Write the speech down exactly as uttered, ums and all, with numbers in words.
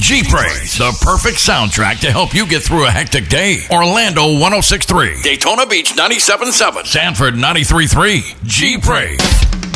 G-Praise, the perfect soundtrack to help you get through a hectic day. Orlando one oh six point three, Daytona Beach ninety-seven point seven, Sanford ninety-three point three. G-Praise.